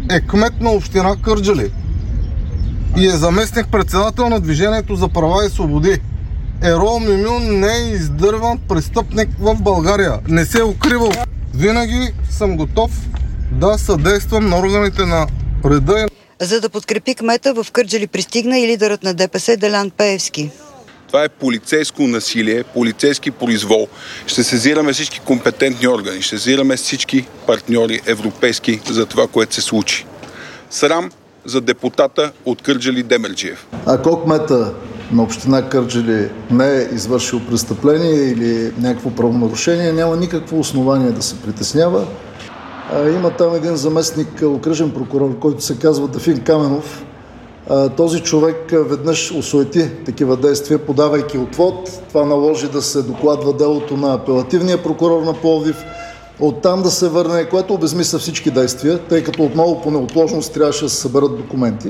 е кмет на община Кърджали и е заместник-председател на Движението за права и свободи. Ерол Мюмюн не е издърван престъпник в България. Не се е укривал. Винаги съм готов да съдействам на органите на реда. За да подкрепи кмета, в Кърджали пристигна и лидерът на ДПС Делян Пеевски. Това е полицейско насилие, полицейски произвол. Ще сезираме всички компетентни органи, ще сезираме всички партньори европейски за това, което се случи. Срам за депутата от Кърджали Демерджиев. Ако кмета на община Кърджали не е извършил престъпление или някакво правонарушение, няма никакво основание да се притеснява. Има там един заместник окръжен прокурор, който се казва Дафин Каменов. Този човек веднъж осуети такива действия, подавайки отвод. Това наложи да се докладва делото на апелативния прокурор на Пловдив. Оттам да се върне, което обезмисля всички действия, тъй като отново по неотложност трябваше да се съберат документи.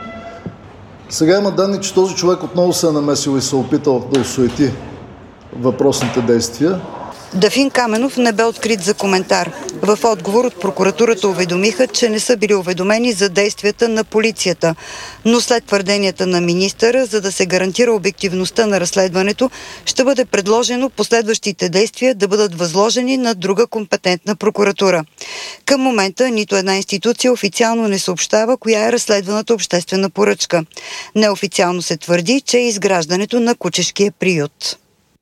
Сега има данни, че този човек отново се е намесил и се е опитал да осуети въпросните действия. Дафин Каменов не бе открит за коментар. В отговор от прокуратурата уведомиха, че не са били уведомени за действията на полицията. Но след твърденията на министъра, за да се гарантира обективността на разследването, ще бъде предложено последващите действия да бъдат възложени на друга компетентна прокуратура. Към момента нито една институция официално не съобщава коя е разследваната обществена поръчка. Неофициално се твърди, че е изграждането на кучешкия приют.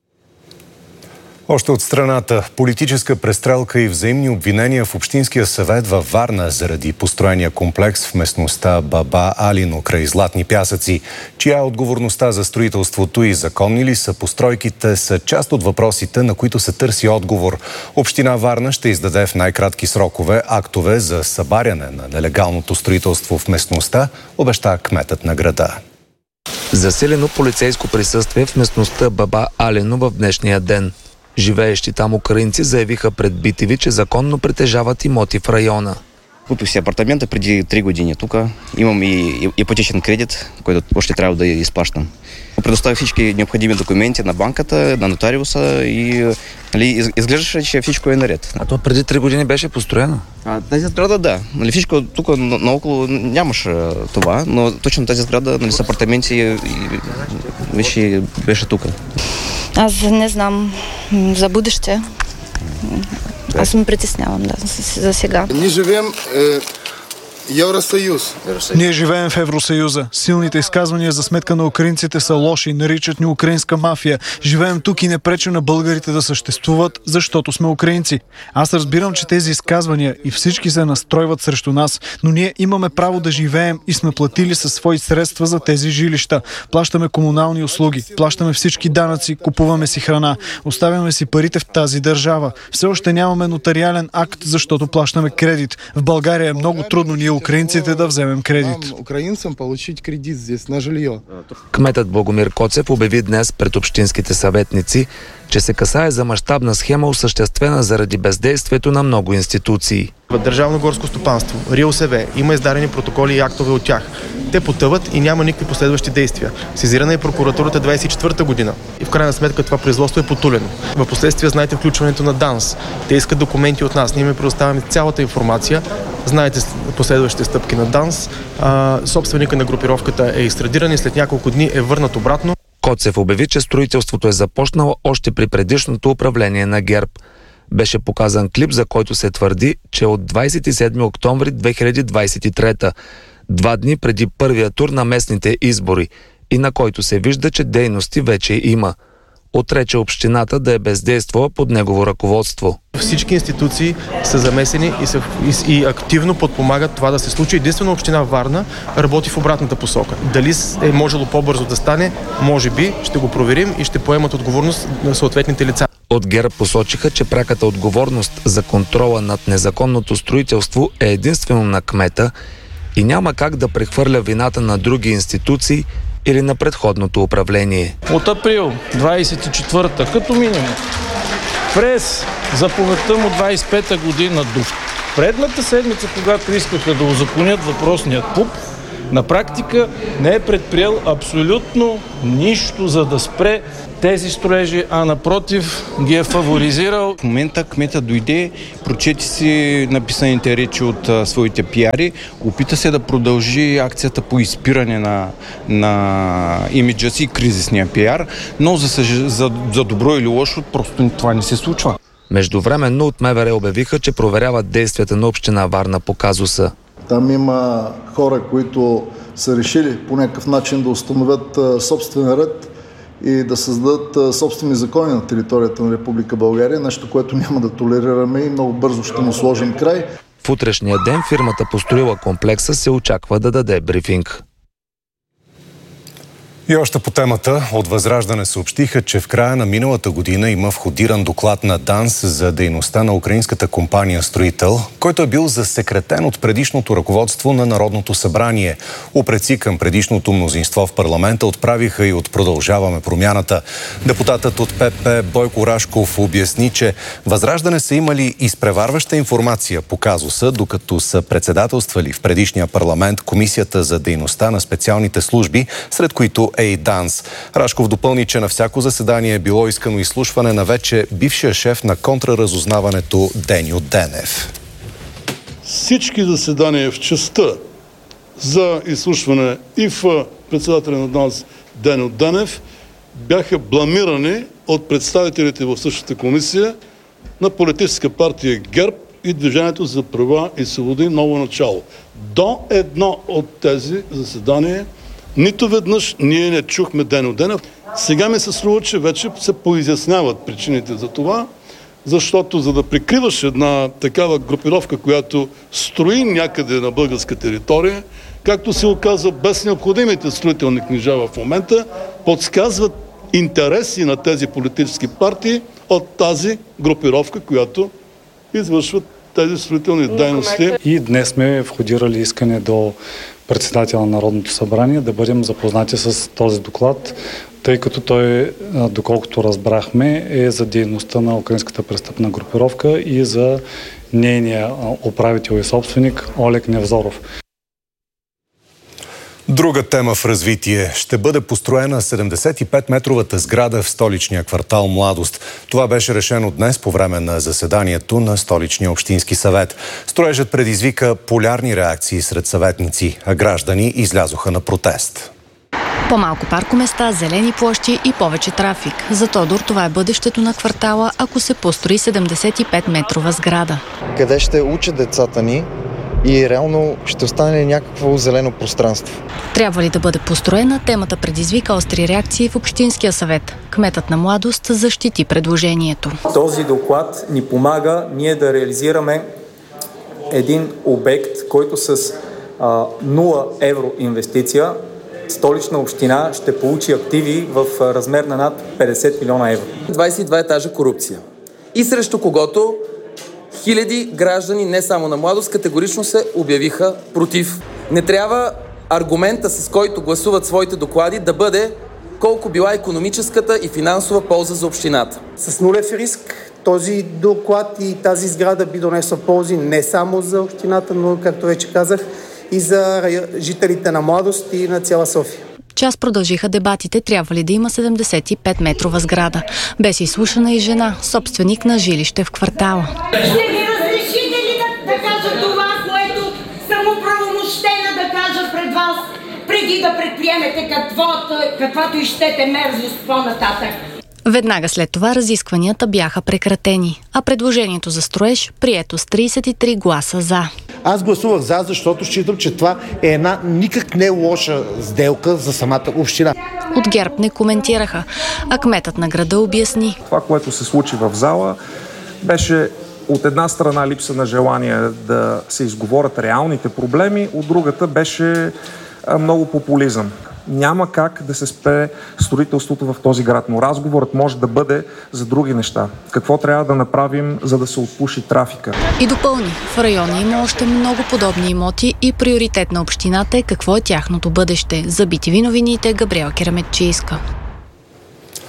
Още от страната, политическа престрелка и взаимни обвинения в Общинския съвет във Варна заради построения комплекс в местността Баба Алино край Златни пясъци. Чия е отговорността за строителството и законни ли са постройките, са част от въпросите, на които се търси отговор. Община Варна ще издаде в най-кратки срокове актове за събаряне на нелегалното строителство в местността, обеща кметът на града. Засилено полицейско присъствие в местността Баба Алино в днешния ден. Живеещи там украинци заявиха пред BTV, че законно притежават имоти в района. Купих си апартаменти преди 3 години тук. Имам и ипотечен кредит, който още трябва да изплащам. Предоставих всички необходими документи на банката, на нотариуса и изглеждаше, че всичко е наред. А то преди 3 години беше построено? Тази сграда, да. Всичко тук наоколо нямаше това, но точно тази сграда с апартаменти вече беше тук. Аз не знам за бъдеще. Аз ме притеснявам, за сега. Ние живеем Евросъюз. Ние живеем в Евросъюза. Силните изказвания за сметка на украинците са лоши, наричат ни украинска мафия. Живеем тук и не пречим на българите да съществуват, защото сме украинци. Аз разбирам, че тези изказвания и всички се настройват срещу нас, но ние имаме право да живеем и сме платили със свои средства за тези жилища. Плащаме комунални услуги, плащаме всички данъци, купуваме си храна, оставяме си парите в тази държава. Все още нямаме нотариален акт, защото плащаме кредит. В България е много трудно ние украинците да вземем кредит. Украинцам получить кредит здесь на жилье. Кметът Богомир Коцев обяви днес пред общинските съветници, че се касае за мащабна схема, осъществена заради бездействието на много институции. В Държавно горско стопанство, РИОСВ, има издадени протоколи и актове от тях. Те потъват и няма никакви последващи действия. Сезирана е прокуратурата 24-та година. И в крайна сметка това производство е потулено. В последствие знаете включването на ДАНС. Те искат документи от нас. Ние ми предоставяме цялата информация. Знаете последващите стъпки на ДАНС. Собственика на групировката е екстрадиран и след няколко дни е върнат обратно. Коцев обяви, че строителството е започнало още при предишното управление на ГЕРБ. Беше показан клип, за който се твърди, че от 27 октомври 2023, 2 дни преди първия тур на местните избори, и на който се вижда, че дейности вече има. Отрече общината да е бездействала под негово ръководство. Всички институции са замесени и активно подпомагат това да се случи. Единствено община Варна работи в обратната посока. Дали е можело по-бързо да стане, може би, ще го проверим и ще поемат отговорност на съответните лица. От ГЕРБ посочиха, че пряката отговорност за контрола над незаконното строителство е единствено на кмета и няма как да прехвърля вината на други институции или на предходното управление. От април 24-та, като минимум, през заповедта му 25-та година до предната седмица, когато искаха да узаконят въпросният ПУП, на практика не е предприел абсолютно нищо, за да спре тези строежи, а напротив ги е фаворизирал. В момента кмета дойде, прочети си написаните речи от своите пиари, опита се да продължи акцията по изпиране на имиджа си, кризисния пиар, но за добро или лошо просто това не се случва. Междувременно от МВР обявиха, че проверяват действията на община Варна по казуса. Там има хора, които са решили по някакъв начин да установят собствен ред и да създадат собствени закони на територията на Република България, нещо, което няма да толерираме и много бързо ще му сложим край. В утрешния ден фирмата, построила комплекса, се очаква да даде брифинг. И още по темата, от ВЪЗРАЖДАНЕ съобщиха, че в края на миналата година има входиран доклад на ДАНС за дейността на украинската компания Строител, който е бил засекретен от предишното ръководство на Народното събрание. Упреци към предишното мнозинство в парламента отправиха и от Продължаваме промяната. Депутатът от ПП Бойко Рашков обясни, че ВЪЗРАЖДАНЕ са имали изпреварваща информация по казуса, докато са председателствали в предишния парламент Комисията за дейността на специалните служби, сред които е и ДАНС. Рашков допълни, че на всяко заседание е било искано изслушване на вече бившия шеф на контраразузнаването Деню Денев. Всички заседания в частта за изслушване и в председателя на ДАНС Деню Денев бяха бламирани от представителите в същата комисия на политическа партия ГЕРБ и Движението за права и свободи Ново начало. До едно от тези заседания нито веднъж ние не чухме Деню Денев. Сега ми се струва, че вече се поизясняват причините за това, защото за да прикриваш една такава групировка, която строи някъде на българска територия, както се оказа без необходимите строителни книжа в момента, подсказват интереси на тези политически партии от тази групировка, която извършват тези строителни дейности. И днес сме входирали искане до председателя на Народното събрание да бъдем запознати с този доклад, тъй като той, доколкото разбрахме, е за дейността на украинската престъпна групировка и за нейния управител и собственик Олег Невзоров. Друга тема в развитие. Ще бъде построена 75-метровата сграда в столичния квартал Младост. Това беше решено днес по време на заседанието на столичния общински съвет. Строежът предизвика полярни реакции сред съветници, а граждани излязоха на протест. По-малко паркоместа, зелени площи и повече трафик. За Тодор това е бъдещето на квартала, ако се построи 75-метрова сграда. Къде ще учат децата ни? И реално ще остане ли някакво зелено пространство? Трябва ли да бъде построена? Темата предизвика остри реакции в Общинския съвет. Кметът на Младост защити предложението. Този доклад ни помага ние да реализираме един обект, който с 0 евро инвестиция Столична община ще получи активи в размер на над 50 милиона евро. 22 етажа корупция. И срещу когото хиляди граждани, не само на Младост, категорично се обявиха против. Не трябва аргумента, с който гласуват своите доклади, да бъде колко била икономическата и финансова полза за общината. С нулев риск този доклад и тази сграда би донесла ползи не само за общината, но, както вече казах, и за жителите на Младост и на цяла София. Час продължиха дебатите, трябва ли да има 75-метрова сграда. Без изслушана и жена, собственик на жилище в квартала. Ще ми разрешите ли да кажа това, което съм оправомощена да кажа пред вас, преди да предприемете каквато и щете мерзост по-нататък? Веднага след това разискванията бяха прекратени, а предложението за строеж прието с 33 гласа за. Аз гласувах за, защото считам, че това е една никак не лоша сделка за самата община. От ГЕРБ не коментираха, а кметът на града обясни. Това, което се случи в зала, беше от една страна липса на желание да се изговорят реалните проблеми, от другата беше много популизъм. Няма как да се спре строителството в този град, но разговорът може да бъде за други неща. Какво трябва да направим, за да се отпуши трафика? И допълни, в района има още много подобни имоти и приоритет на общината е какво е тяхното бъдеще. За BTV новините Габриела Кераметчийска.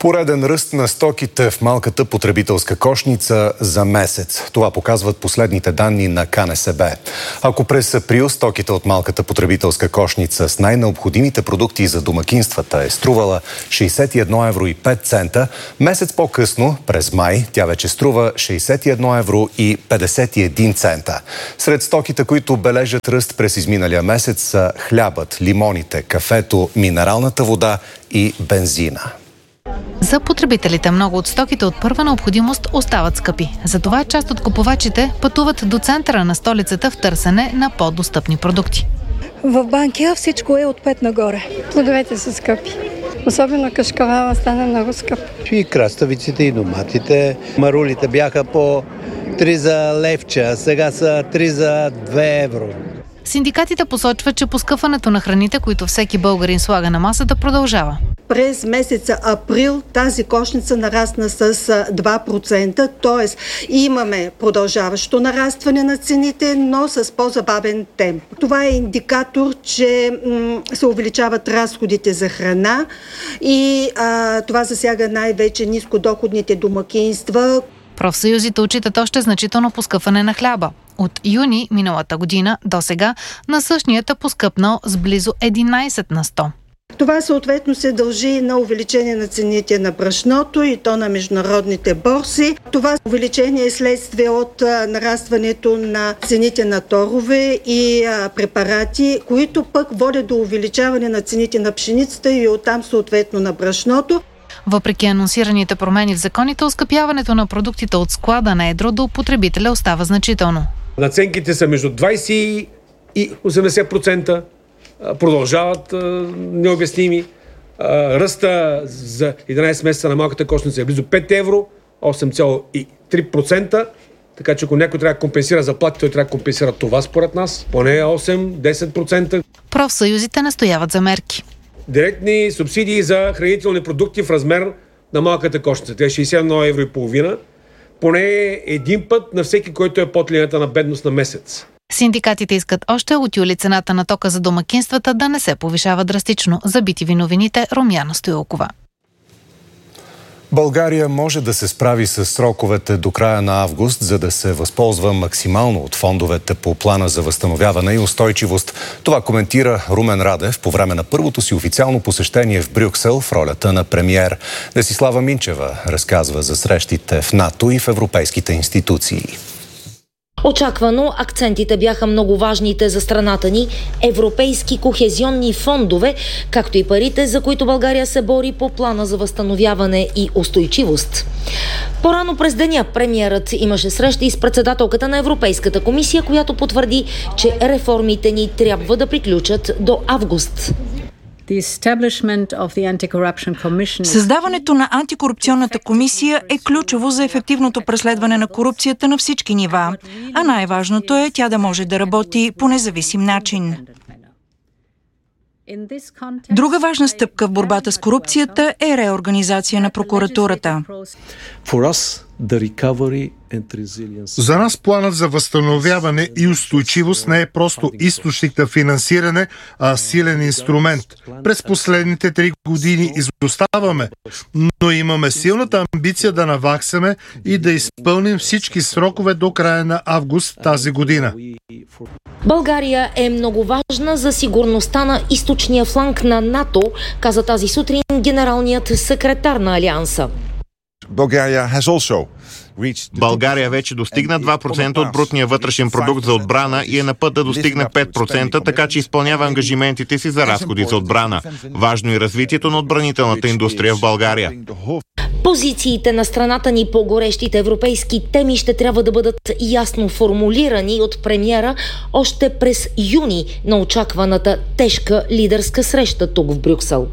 Пореден ръст на стоките в малката потребителска кошница за месец. Това показват последните данни на КНСБ. Ако през април стоките от малката потребителска кошница с най-необходимите продукти за домакинствата е струвала 61 евро и 5 цента, месец по-късно, през май, тя вече струва 61 евро и 51 цента. Сред стоките, които бележат ръст през изминалия месец, са хлябът, лимоните, кафето, минералната вода и бензина. За потребителите много от стоките от първа необходимост остават скъпи. Затова част от купувачите пътуват до центъра на столицата в търсене на по-достъпни продукти. В Банкя всичко е от 5 нагоре. Плодовете са скъпи. Особено кашкавала стана много скъп. И краставиците, и доматите. Марулите бяха по 3 за левча, сега са 3 за 2 евро. Синдикатите посочват, че поскъпването на храните, които всеки българин слага на масата, продължава. През месеца април тази кошница нарасна с 2%, т.е. имаме продължаващо нарастване на цените, но с по-забавен темп. Това е индикатор, че се увеличават разходите за храна и това засяга най-вече нискодоходните домакинства. Профсъюзите отчитат още значително поскъпване на хляба. От юни миналата година до сега насъщният е поскъпнал с близо 11 на 100. Това съответно се дължи на увеличение на цените на брашното и то на международните борси. Това увеличение е следствие от нарастването на цените на торове и препарати, които пък водят до увеличаване на цените на пшеницата и оттам съответно на брашното. Въпреки анонсираните промени в законите, оскъпяването на продуктите от склада на едро до потребителя остава значително. Наценките са между 20 и 80%, продължават необясними. Ръста за 11 месеца на малката кошница е близо 5 евро, 8,3%. Така че ако някой трябва да компенсира заплати, той трябва да компенсира това според нас. Поне 8-10%. Профсъюзите настояват за мерки. Директни субсидии за хранителни продукти в размер на малката кошница. Тя е 61 евро и половина. Поне един път на всеки, който е под линията на бедност на месец. Синдикатите искат още от юли цената на тока за домакинствата да не се повишава драстично. За BTV новините, Румяна Стоилкова. България може да се справи с сроковете до края на август, за да се възползва максимално от фондовете по плана за възстановяване и устойчивост. Това коментира Румен Радев по време на първото си официално посещение в Брюксел в ролята на премиер. Десислава Минчева разказва за срещите в НАТО и в европейските институции. Очаквано акцентите бяха много важните за страната ни европейски кохезионни фондове, както и парите, за които България се бори по плана за възстановяване и устойчивост. По-рано през деня премиерът имаше срещи с председателката на Европейската комисия, която потвърди, че реформите ни трябва да приключат до август. Създаването на антикорупционната комисия е ключово за ефективното преследване на корупцията на всички нива, а най-важното е тя да може да работи по независим начин. Друга важна стъпка в борбата с корупцията е реорганизация на прокуратурата. За нас планът за възстановяване и устойчивост не е просто източник на финансиране, а силен инструмент. През последните 3 години изоставаме, но имаме силната амбиция да наваксаме и да изпълним всички срокове до края на август тази година. България е много важна за сигурността на източния фланг на НАТО, каза тази сутрин генералният секретар на Алианса. България вече достигна 2% от брутния вътрешен продукт за отбрана и е на път да достигне 5%, така че изпълнява ангажиментите си за разходи за отбрана. Важно е развитието на отбранителната индустрия в България. Позициите на страната ни по горещите европейски теми ще трябва да бъдат ясно формулирани от премиера още през юни на очакваната тежка лидерска среща тук в Брюксел.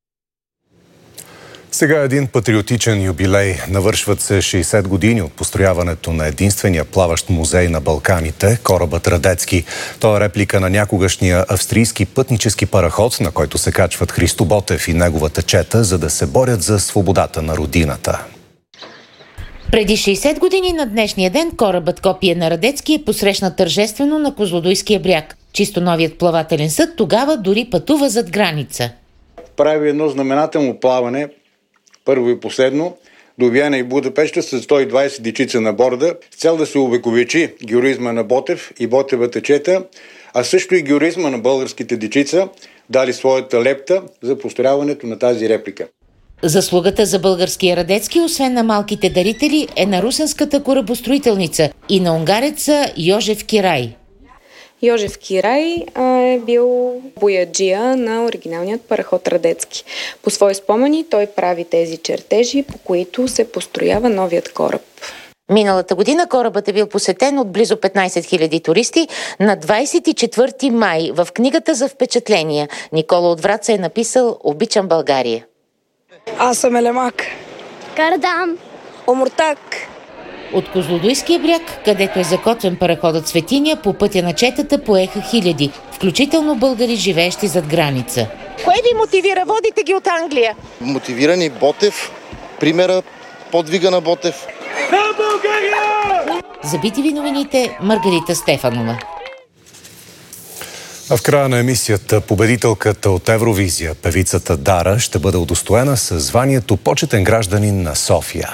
Сега един патриотичен юбилей. Навършват се 60 години от построяването на единствения плаващ музей на Балканите – корабът Радецки. Той е реплика на някогашния австрийски пътнически параход, на който се качват Христо Ботев и неговата чета, за да се борят за свободата на родината. Преди 60 години на днешния ден корабът Копие на Радецки е посрещнат тържествено на Козлодуйския бряг. Чисто новият плавателен съд тогава дори пътува зад граница. Прави едно знаменателно плаване първо и последно, до Виена и Будапеща с 120 дечица на борда, с цел да се увековечи героизма на Ботев и Ботевата чета, а също и героизма на българските дечица, дали своята лепта за построяването на тази реплика. Заслугата за българския Радецки, освен на малките дарители, е на русенската корабостроителница и на унгареца Йожеф Кирай. Йожеф Кирай е бил бояджия на оригиналният параход Радецки. По свои спомени той прави тези чертежи, по които се построява новият кораб. Миналата година корабът е бил посетен от близо 15 000 туристи. На 24 май в книгата за впечатления Никола от Враца е написал "Обичам България". Аз съм Елемак. Кардам. Омуртак. От Козлодуйския бряг, където е закотвен параходът Светиния, по пътя на четата поеха хиляди, включително българи, живеещи зад граница. Кое ви мотивира? Водите ги от Англия. Мотивирани Ботев, примера, подвига на Ботев. На България! За BTV новините Маргарита Стефанова. А в края на емисията победителката от Евровизия, певицата Дара, ще бъде удостоена със званието почетен гражданин на София.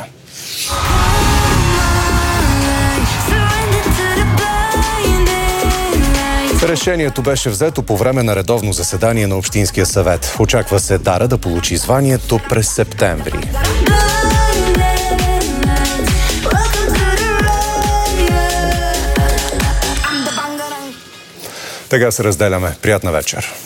Решението беше взето по време на редовно заседание на Общинския съвет. Очаква се Дара да получи званието през септември. Така се разделяме. Приятна вечер.